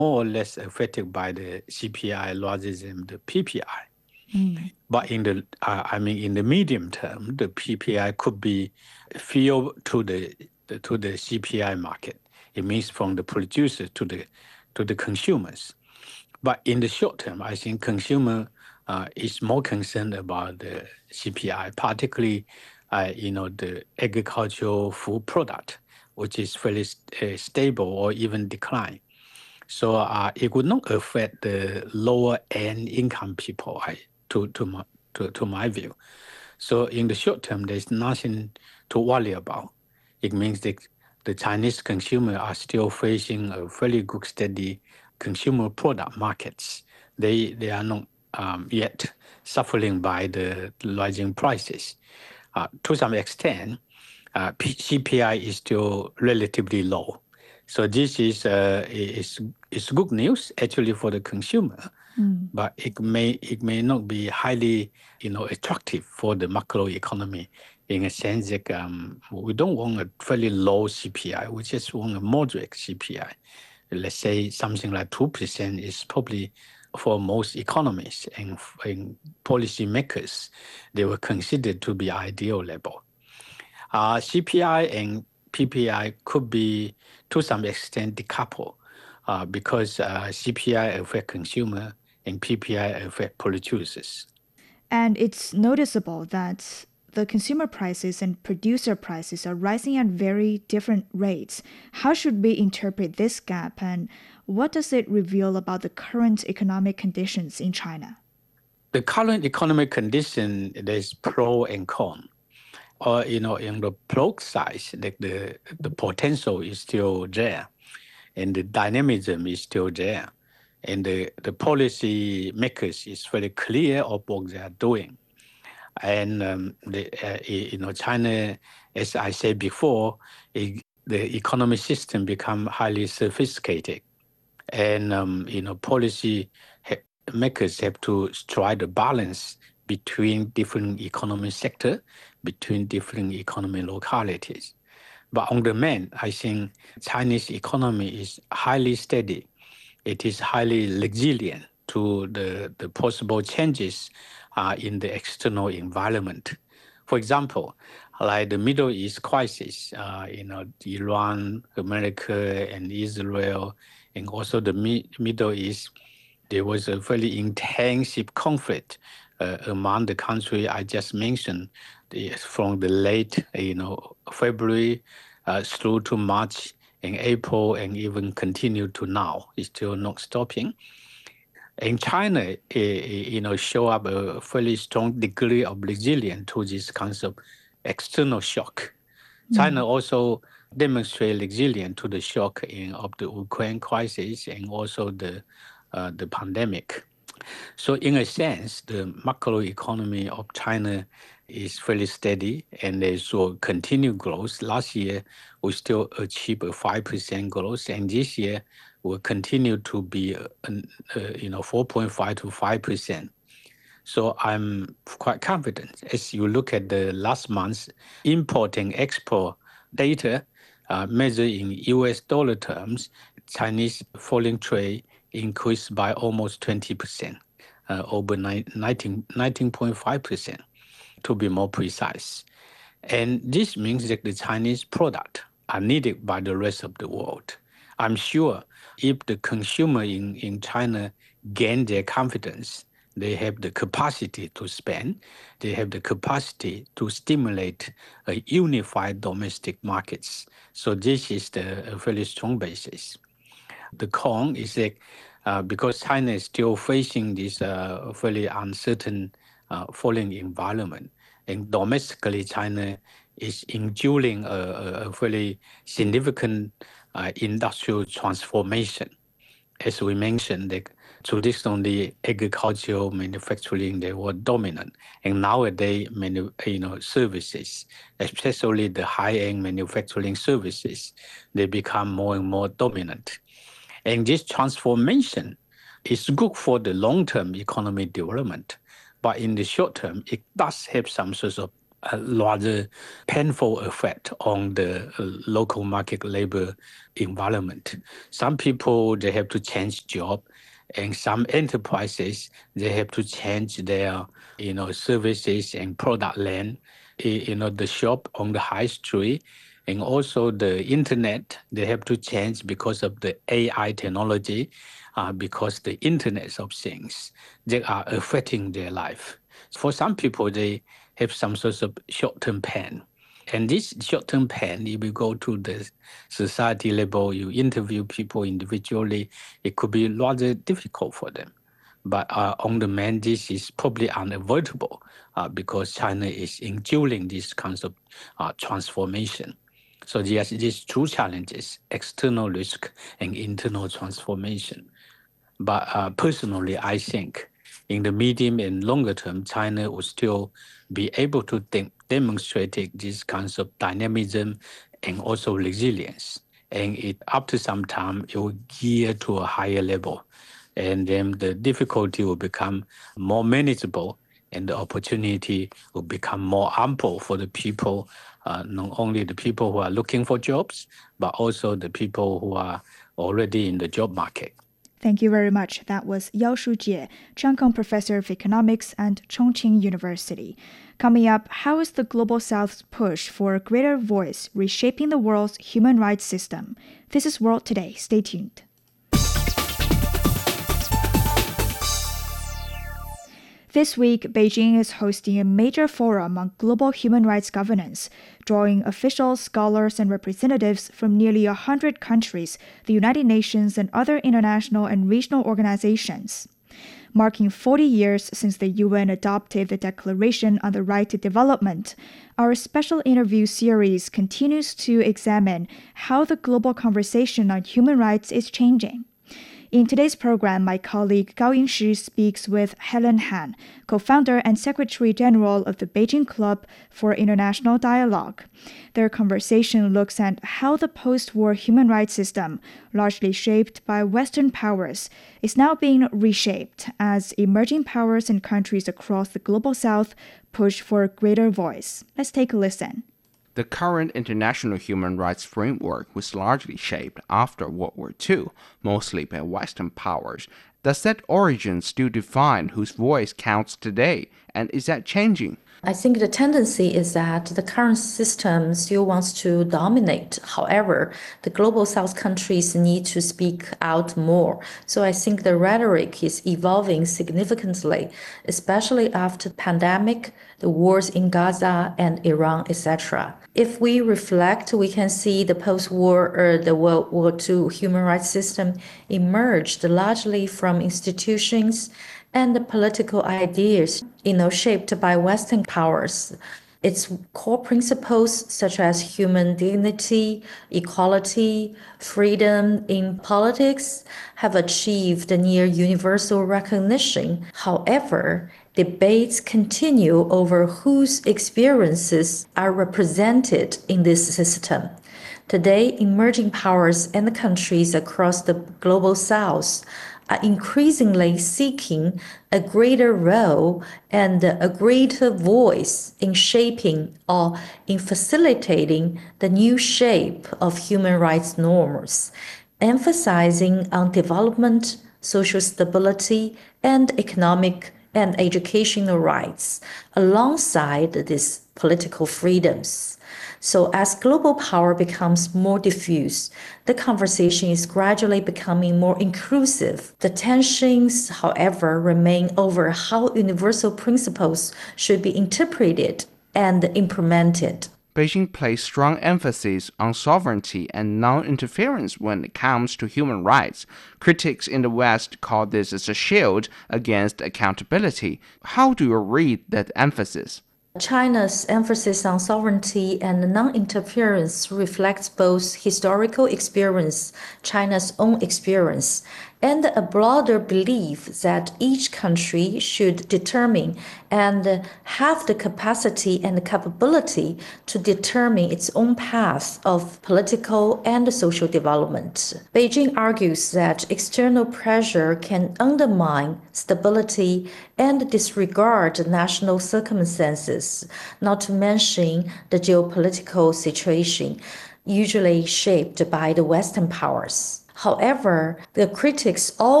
more or less affected by the CPI rather than the PPI. But in the medium term, the PPI could be feel to the CPI market. It means from the producers to the consumers. But in the short term, I think consumer is more concerned about the CPI, particularly the agricultural food product, which is fairly stable or even decline. So it would not affect the lower end income people, to my view. So in the short term, there's nothing to worry about. It means that the Chinese consumer are still facing a fairly good, steady consumer product markets. They are not yet suffering by the rising prices. To some extent, CPI is still relatively low. So this is good news actually for the consumer, but it may not be highly attractive for the macro economy in a sense that we don't want a fairly low CPI. We just want a moderate CPI. Let's say something like 2% is probably for most economists and policy makers, they were considered to be ideal level. CPI and PPI could be, to some extent, decoupled because CPI affect consumer and PPI affect producers. And it's noticeable that the consumer prices and producer prices are rising at very different rates. How should we interpret this gap, and what does it reveal about the current economic conditions in China? The current economic condition, there's pro and con. In the pro side, the potential is still there, and the dynamism is still there, and the policy makers is very clear of what they are doing. And China, as I said before, the economic system become highly sophisticated, and policy makers have to strike the balance between different economic sectors, between different economic localities. But on the main, I think Chinese economy is highly steady. It is highly resilient to the possible changes in the external environment. For example, like the Middle East crisis, Iran, America, and Israel, and also the Middle East, there was a very intensive conflict among the country I just mentioned, from the late, February through to March and April, and even continue to now. It's still not stopping. And China, show up a fairly strong degree of resilience to this kind of external shock. China also demonstrated resilience to the shock of the Ukraine crisis and also the pandemic. So in a sense, the macroeconomy of China is fairly steady and they saw continued growth. Last year, we still achieved a 5% growth, and this year will continue to be 4.5 to 5%. So I'm quite confident. As you look at the last month's import and export data, measured in US dollar terms, Chinese foreign trade increased by almost 20%, over 19.5%, to be more precise. And this means that the Chinese product are needed by the rest of the world. I'm sure if the consumer in China gain their confidence, they have the capacity to spend, they have the capacity to stimulate a unified domestic markets. So this is a very strong basis. The con is that because China is still facing this fairly uncertain foreign environment, and domestically China is enduring a fairly significant industrial transformation. As we mentioned, traditionally agricultural manufacturing, they were dominant, and nowadays services, especially the high-end manufacturing services, they become more and more dominant. And this transformation is good for the long-term economic development, but in the short term, it does have some sorts of a rather painful effect on the local market labor environment. Some people, they have to change job, and some enterprises, they have to change their, services and product line. The shop on the high street and also the internet, they have to change because of the AI technology, because the internet of things, they are affecting their life. For some people, they have some sort of short-term pain. And this short-term pain, if you go to the society level, you interview people individually, it could be rather difficult for them. But on the main, this is probably unavoidable because China is enduring this kind of transformation. So yes, these two challenges, external risk and internal transformation. But personally, I think in the medium and longer term, China will still be able to demonstrate these kinds of dynamism and also resilience. And after some time, it will gear to a higher level. And then the difficulty will become more manageable and the opportunity will become more ample for the people, not only the people who are looking for jobs, but also the people who are already in the job market. Thank you very much. That was Yao Shujie, Cheung Kong Professor of Economics at Chongqing University. Coming up, how is the Global South's push for a greater voice reshaping the world's human rights system? This is World Today. Stay tuned. This week, Beijing is hosting a major forum on global human rights governance, drawing officials, scholars, and representatives from nearly 100 countries, the United Nations, and other international and regional organizations. Marking 40 years since the UN adopted the Declaration on the Right to Development, our special interview series continues to examine how the global conversation on human rights is changing. In today's program, my colleague Gao Yingshi speaks with Helen Han, co-founder and Secretary General of the Beijing Club for International Dialogue. Their conversation looks at how the post-war human rights system, largely shaped by Western powers, is now being reshaped as emerging powers and countries across the Global South push for a greater voice. Let's take a listen. The current international human rights framework was largely shaped after World War II, mostly by Western powers. Does that origin still define whose voice counts today, and is that changing? I think the tendency is that the current system still wants to dominate. However, the Global South countries need to speak out more. So I think the rhetoric is evolving significantly, especially after the pandemic, the wars in Gaza and Iran, etc. If we reflect, we can see the post-war or the World War II human rights system emerged largely from institutions and the political ideas, shaped by Western powers. Its core principles, such as human dignity, equality, freedom in politics, have achieved near universal recognition. However, debates continue over whose experiences are represented in this system. Today, emerging powers and countries across the Global South are increasingly seeking a greater role and a greater voice in shaping or in facilitating the new shape of human rights norms, emphasizing on development, social stability, and economic and educational rights, alongside these political freedoms. So as global power becomes more diffuse, the conversation is gradually becoming more inclusive. The tensions, however, remain over how universal principles should be interpreted and implemented. Beijing places strong emphasis on sovereignty and non-interference when it comes to human rights. Critics in the West call this as a shield against accountability. How do you read that emphasis? China's emphasis on sovereignty and non-interference reflects both historical experience, China's own experience, and a broader belief that each country should determine and have the capacity and the capability to determine its own path of political and social development. Beijing argues that external pressure can undermine stability and disregard national circumstances, not to mention the geopolitical situation, usually shaped by the Western powers. However, the critics all